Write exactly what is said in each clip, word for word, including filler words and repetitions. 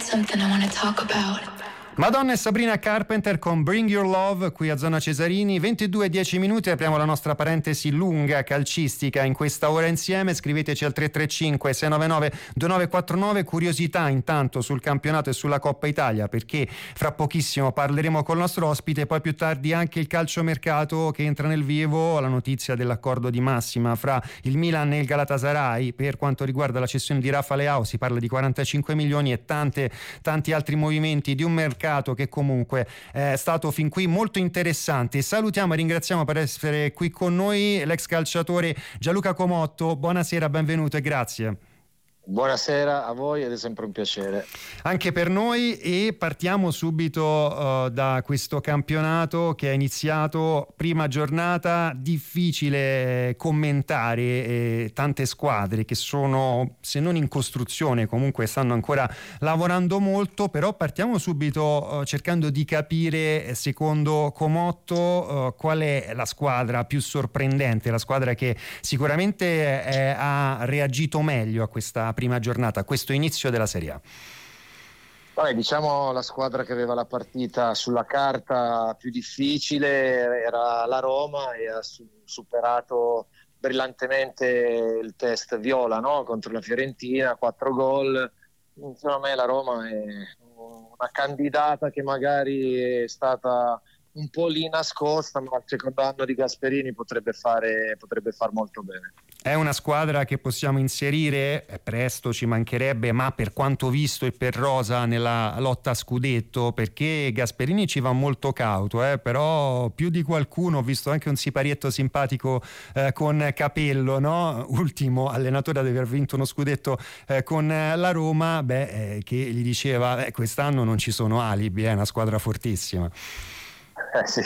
something I wanna talk about. Madonna e Sabrina Carpenter con Bring Your Love qui a Zona Cesarini. Ventidue e dieci minuti, apriamo la nostra parentesi lunga calcistica in questa ora insieme. Scriveteci al tre tre cinque sei nove nove due nove quattro nove. Curiosità intanto sul campionato e sulla Coppa Italia, perché fra pochissimo parleremo col nostro ospite, poi più tardi anche il calciomercato che entra nel vivo, la notizia dell'accordo di massima fra il Milan e il Galatasaray per quanto riguarda la cessione di Rafa Leao. Si parla di quarantacinque milioni e tante, tanti altri movimenti di un mercato che comunque è stato fin qui molto interessante. Salutiamo e ringraziamo per essere qui con noi l'ex calciatore Gianluca Comotto. Buonasera, benvenuto e grazie. Buonasera a voi ed è sempre un piacere. Anche per noi, e partiamo subito uh, da questo campionato che è iniziato, prima giornata, difficile commentare eh, tante squadre che sono, se non in costruzione, comunque stanno ancora lavorando molto, però partiamo subito uh, cercando di capire, secondo Comotto, uh, qual è la squadra più sorprendente, la squadra che sicuramente eh, ha reagito meglio a questa prima giornata, questo inizio della Serie A. Vabbè, diciamo la squadra che aveva la partita sulla carta più difficile era la Roma e ha su- superato brillantemente il test viola, no? Contro la Fiorentina, quattro gol. Secondo me la Roma è una candidata che magari è stata un po' lì nascosta, ma al secondo anno di Gasperini potrebbe fare potrebbe far molto bene. È una squadra che possiamo inserire, è presto, ci mancherebbe, ma per quanto visto e per rosa nella lotta a scudetto, perché Gasperini ci va molto cauto, eh? Però più di qualcuno, ho visto anche un siparietto simpatico eh, con Capello, no? Ultimo allenatore ad aver vinto uno scudetto eh, con la Roma, beh, eh, che gli diceva eh, quest'anno non ci sono alibi, è una squadra fortissima. Eh sì,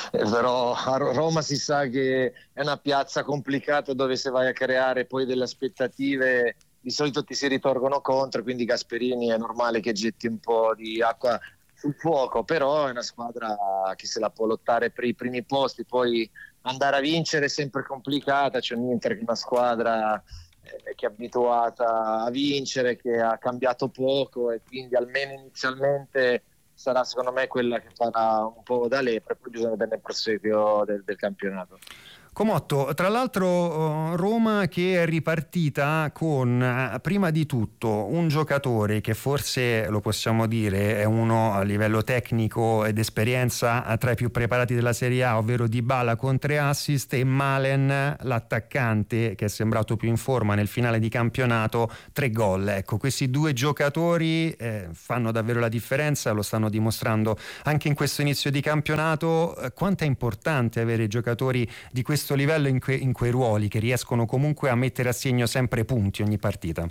però a Roma si sa che è una piazza complicata dove se vai a creare poi delle aspettative di solito ti si ritorgono contro, quindi Gasperini è normale che getti un po' di acqua sul fuoco, però è una squadra che se la può lottare per i primi posti, poi andare a vincere è sempre complicata. C'è un Inter che è una squadra eh, che è abituata a vincere, che ha cambiato poco e quindi almeno inizialmente sarà secondo me quella che farà un po' da lepre, poi bisogna vedere nel proseguio del, del campionato. Comotto, tra l'altro Roma che è ripartita con prima di tutto un giocatore che forse lo possiamo dire è uno a livello tecnico ed esperienza tra i più preparati della Serie A, ovvero Dybala con tre assist, e Malen, l'attaccante che è sembrato più in forma nel finale di campionato, tre gol. Ecco, questi due giocatori eh, fanno davvero la differenza, lo stanno dimostrando anche in questo inizio di campionato. Quanto è importante avere giocatori di questo livello in, que- in quei ruoli che riescono comunque a mettere a segno sempre punti ogni partita.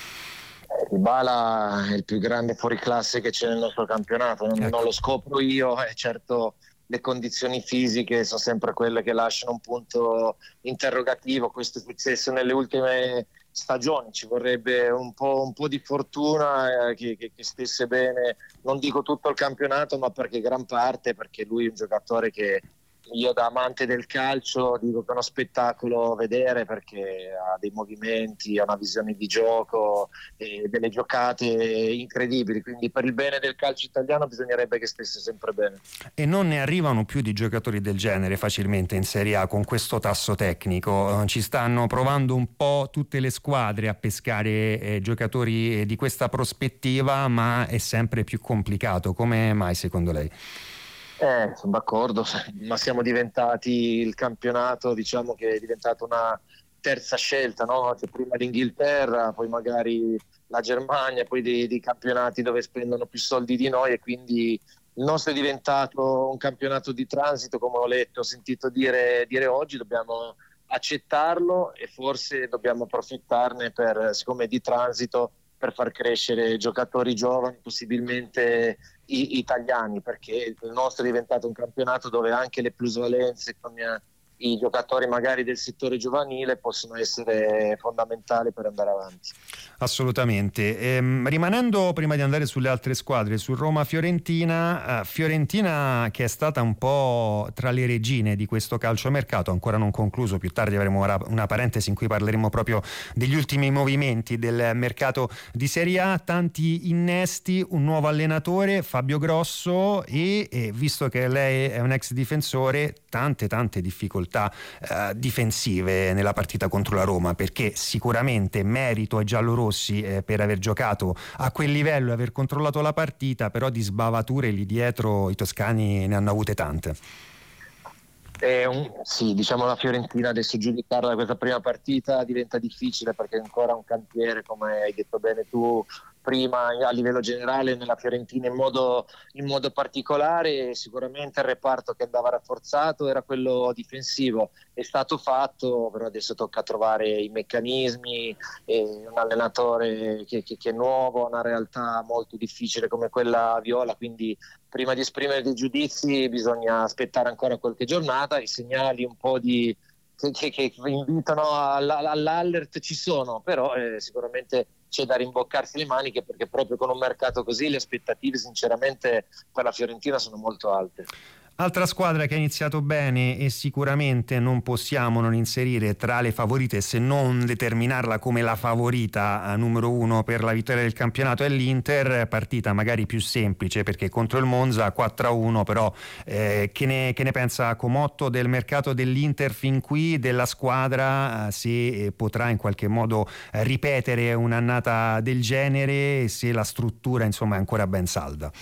Dybala è il più grande fuoriclasse che c'è nel nostro campionato, non, ecco. non lo scopro io, e certo le condizioni fisiche sono sempre quelle che lasciano un punto interrogativo. Questo è successo nelle ultime stagioni, ci vorrebbe un po', un po' di fortuna eh, che, che, che stesse bene, non dico tutto il campionato, ma perché gran parte, perché lui è un giocatore che io da amante del calcio dico che è uno spettacolo vedere, perché ha dei movimenti, ha una visione di gioco e delle giocate incredibili, quindi per il bene del calcio italiano bisognerebbe che stesse sempre bene. E non ne arrivano più di giocatori del genere facilmente in Serie A con questo tasso tecnico. Ci stanno provando un po' tutte le squadre a pescare eh, giocatori di questa prospettiva, ma è sempre più complicato. Come mai secondo lei? Eh, sono d'accordo, ma siamo diventati il campionato, diciamo che è diventata una terza scelta, no? C'è prima l'Inghilterra, poi magari la Germania, poi dei, dei campionati dove spendono più soldi di noi, e quindi il nostro è diventato un campionato di transito, come ho letto, ho sentito dire, dire oggi. Dobbiamo accettarlo e forse dobbiamo approfittarne per, siccome è di transito, per far crescere giocatori giovani, possibilmente i, italiani, perché il nostro è diventato un campionato dove anche le plusvalenze con i giocatori magari del settore giovanile possono essere fondamentali per andare avanti. Assolutamente. Ehm, rimanendo prima di andare sulle altre squadre, su Roma-Fiorentina, eh, Fiorentina che è stata un po' tra le regine di questo calciomercato, ancora non concluso, più tardi avremo una, una parentesi in cui parleremo proprio degli ultimi movimenti del mercato di Serie A, tanti innesti, un nuovo allenatore, Fabio Grosso, e, e visto che lei è un ex difensore, tante tante difficoltà eh, difensive nella partita contro la Roma, perché sicuramente merito ai giallorossi eh, per aver giocato a quel livello e aver controllato la partita, però di sbavature lì dietro i toscani ne hanno avute tante. È un, sì, diciamo la Fiorentina adesso giudicarla da questa prima partita diventa difficile perché è ancora un cantiere, come hai detto bene tu prima, a livello generale nella Fiorentina in modo, in modo particolare. Sicuramente il reparto che andava rafforzato era quello difensivo, è stato fatto, però adesso tocca trovare i meccanismi, e un allenatore che, che, che è nuovo, una realtà molto difficile come quella viola, quindi prima di esprimere dei giudizi bisogna aspettare ancora qualche giornata. I segnali un po' di che, che invitano all'alert ci sono, però eh, sicuramente c'è da rimboccarsi le maniche perché proprio con un mercato così le aspettative sinceramente per la Fiorentina sono molto alte. Altra squadra che ha iniziato bene e sicuramente non possiamo non inserire tra le favorite, se non determinarla come la favorita numero uno per la vittoria del campionato, è l'Inter. Partita magari più semplice perché contro il Monza quattro a uno, però eh, che, ne, che ne pensa Comotto del mercato dell'Inter fin qui, della squadra, se potrà in qualche modo ripetere un'annata del genere, se la struttura insomma è ancora ben salda?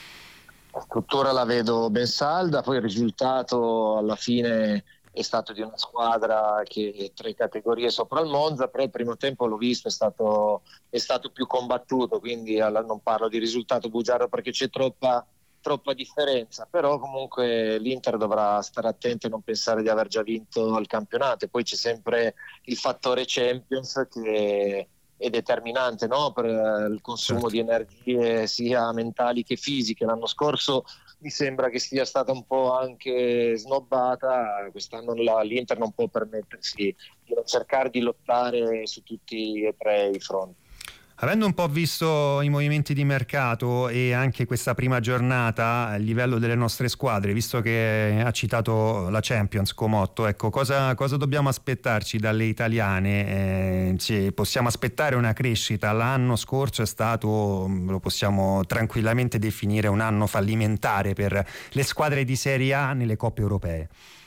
La struttura la vedo ben salda, poi il risultato alla fine è stato di una squadra che è tre categorie sopra il Monza, però il primo tempo l'ho visto, è stato, è stato più combattuto, quindi non parlo di risultato bugiardo perché c'è troppa, troppa differenza, però comunque l'Inter dovrà stare attento e non pensare di aver già vinto il campionato. E poi c'è sempre il fattore Champions che è determinante, no? Per il consumo Certo. di energie sia mentali che fisiche. L'anno scorso mi sembra che sia stata un po' anche snobbata, quest'anno la, l'Inter non può permettersi di non cercare di lottare su tutti e tre i fronti. Avendo un po' visto i movimenti di mercato e anche questa prima giornata a livello delle nostre squadre, visto che ha citato la Champions Comotto, ecco, cosa, cosa dobbiamo aspettarci dalle italiane? Eh, ci possiamo aspettare una crescita? L'anno scorso è stato, lo possiamo tranquillamente definire, un anno fallimentare per le squadre di Serie A nelle coppe europee.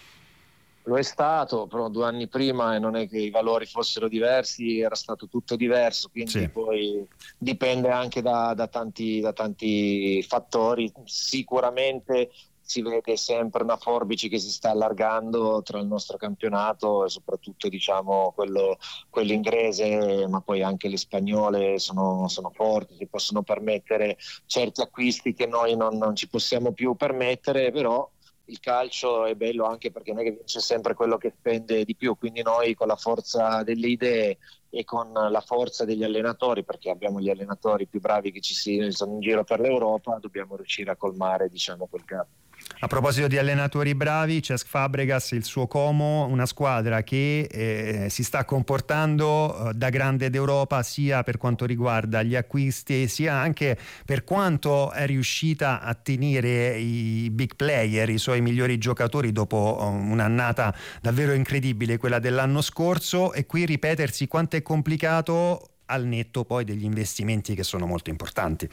Lo è stato, però due anni prima, e non è che i valori fossero diversi, era stato tutto diverso, quindi sì. Poi dipende anche da, da, tanti, da tanti fattori. Sicuramente si vede sempre una forbice che si sta allargando tra il nostro campionato e soprattutto diciamo quello, quello inglese, ma poi anche le spagnole sono, sono forti, si possono permettere certi acquisti che noi non, non ci possiamo più permettere, però il calcio è bello anche perché non è che vince sempre quello che spende di più, quindi noi con la forza delle idee e con la forza degli allenatori, perché abbiamo gli allenatori più bravi che ci sono in giro per l'Europa, dobbiamo riuscire a colmare diciamo quel gap. A proposito di allenatori bravi, Cesc Fabregas, il suo Como, una squadra che eh, si sta comportando eh, da grande d'Europa sia per quanto riguarda gli acquisti sia anche per quanto è riuscita a tenere i big player, i suoi migliori giocatori dopo um, un'annata davvero incredibile, quella dell'anno scorso, e qui ripetersi quanto è complicato al netto poi degli investimenti che sono molto importanti.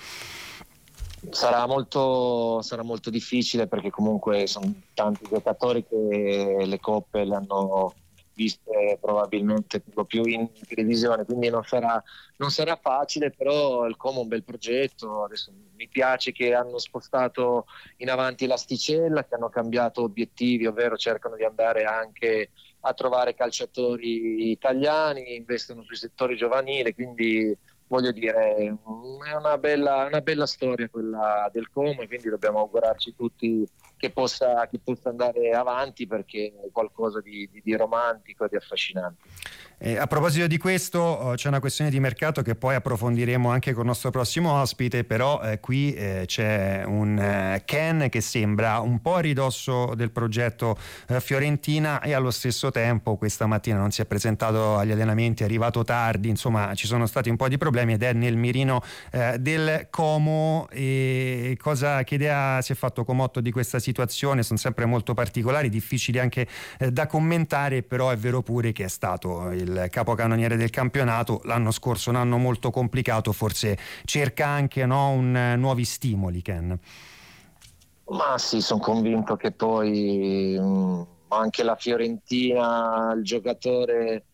Sarà molto, sarà molto difficile perché comunque sono tanti giocatori che le coppe le hanno viste probabilmente più in televisione, quindi non sarà, non sarà facile, però il Como è un bel progetto. Adesso mi piace che hanno spostato in avanti l'asticella, che hanno cambiato obiettivi, ovvero cercano di andare anche a trovare calciatori italiani, investono sui settori giovanili, quindi voglio dire, è una bella, una bella storia quella del Como e quindi dobbiamo augurarci tutti che possa, che possa andare avanti perché è qualcosa di, di, di romantico e di affascinante. Eh, a proposito di questo, oh, c'è una questione di mercato che poi approfondiremo anche con il nostro prossimo ospite, però eh, qui eh, c'è un eh, Ken che sembra un po' a ridosso del progetto eh, Fiorentina, e allo stesso tempo questa mattina non si è presentato agli allenamenti, è arrivato tardi, insomma ci sono stati un po' di problemi ed è nel mirino eh, del Como. E cosa, che idea si è fatto Comotto di questa situazione? Sono sempre molto particolari, difficili anche eh, da commentare, però è vero pure che è stato il il capocannoniere del campionato. L'anno scorso un anno molto complicato, forse cerca anche, no, un, nuovi stimoli, Ken. Ma sì, sono convinto che poi mh, anche la Fiorentina, il giocatore eh,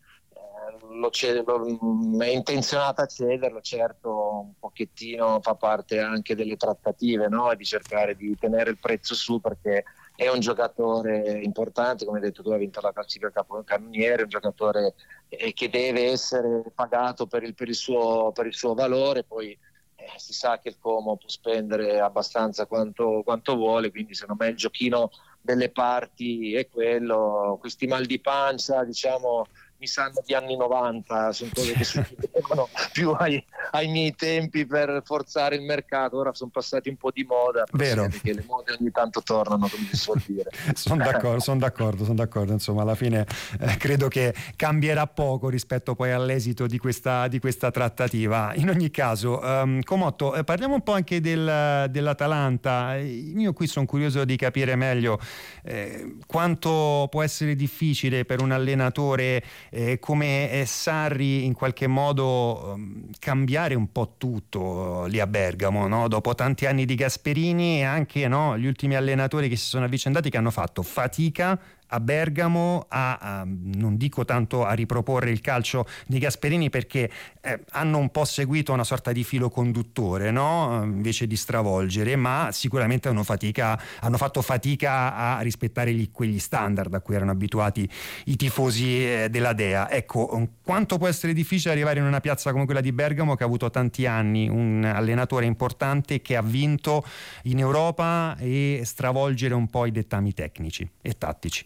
lo cede, lo, mh, è intenzionata a cederlo, certo un pochettino fa parte anche delle trattative, no? Di cercare di tenere il prezzo su, perché è un giocatore importante, come hai detto tu, ha vinto la classifica capocannoniere, un giocatore eh, che deve essere pagato per il, per il, suo, per il suo valore. Poi eh, si sa che il Como può spendere abbastanza quanto, quanto vuole, quindi secondo me il giochino delle parti è quello. Questi mal di pancia, diciamo, mi sanno di anni novanta, sono cose che succedevano più ai, ai miei tempi per forzare il mercato. Ora sono passati un po' di moda, vero, perché le mode ogni tanto tornano, come si suol dire. sono d'accordo, sono d'accordo, sono d'accordo. Insomma, alla fine eh, credo che cambierà poco rispetto poi all'esito di questa, di questa trattativa. In ogni caso, um, Comotto, eh, parliamo un po' anche del, dell'Atalanta. Io qui sono curioso di capire meglio eh, quanto può essere difficile per un allenatore Eh, come eh, Sarri in qualche modo um, cambiare un po' tutto uh, lì a Bergamo, no? Dopo tanti anni di Gasperini, e anche, no, gli ultimi allenatori che si sono avvicendati, che hanno fatto fatica a Bergamo a, a non dico tanto a riproporre il calcio di Gasperini, perché eh, hanno un po' seguito una sorta di filo conduttore, no? Invece di stravolgere, ma sicuramente hanno fatica hanno fatto fatica a rispettare gli, quegli standard a cui erano abituati i tifosi eh, della Dea. Ecco, quanto può essere difficile arrivare in una piazza come quella di Bergamo, che ha avuto tanti anni un allenatore importante che ha vinto in Europa, e stravolgere un po' i dettami tecnici e tattici.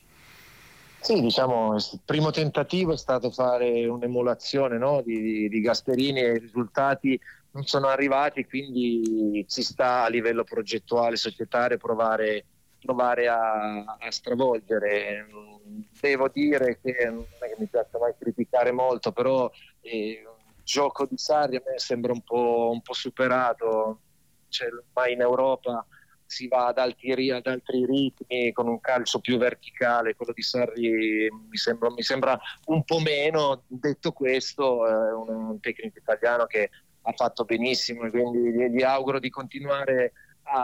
Sì, diciamo, il primo tentativo è stato fare un'emulazione, no, di, di, di Gasperini, e i risultati non sono arrivati, quindi ci sta a livello progettuale, societario, provare, provare a, a stravolgere. Devo dire che non è che mi piace mai criticare molto, però eh, il gioco di Sarri a me sembra un po', un po' superato. Cioè, ormai in Europa si va ad altri, ad altri ritmi, con un calcio più verticale. Quello di Sarri mi sembra, mi sembra un po' meno. Detto questo, è un, un tecnico italiano che ha fatto benissimo, e quindi gli, gli auguro di continuare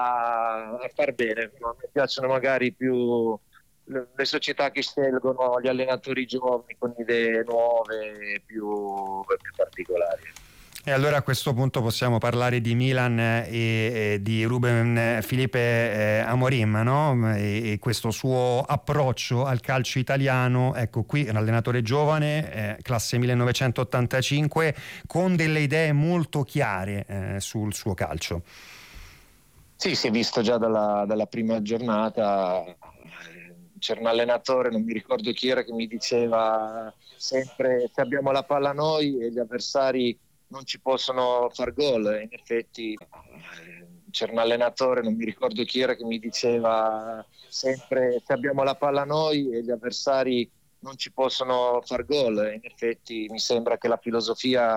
a, a far bene. No, mi piacciono magari più le, le società che scelgono gli allenatori giovani con idee nuove, più, più particolari. E allora a questo punto possiamo parlare di Milan e, e di Ruben Felipe eh, Amorim, no? E, e questo suo approccio al calcio italiano. Ecco, qui è un allenatore giovane, eh, classe millenovecentottantacinque, con delle idee molto chiare eh, sul suo calcio. Sì, si è visto già dalla, dalla prima giornata. C'era un allenatore, non mi ricordo chi era, che mi diceva sempre: se abbiamo la palla noi e gli avversari non ci possono far gol. In effetti c'era un allenatore, non mi ricordo chi era, che mi diceva sempre: se abbiamo la palla noi e gli avversari non ci possono far gol. In effetti mi sembra che la filosofia